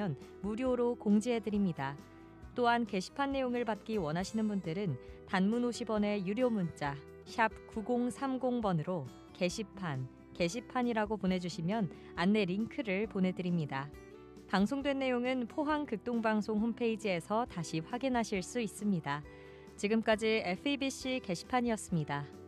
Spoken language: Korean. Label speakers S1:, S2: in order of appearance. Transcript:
S1: 보내주시면 무료로 공지해드립니다. 또한 게시판 내용을 받기 원하시는 분들은 단문 50원의 유료 문자 샵 9030번으로 게시판이라고 보내주시면 안내 링크를 보내드립니다. 방송된 내용은 포항극동방송 홈페이지에서 다시 확인하실 수 있습니다. 지금까지 FEBC 게시판이었습니다.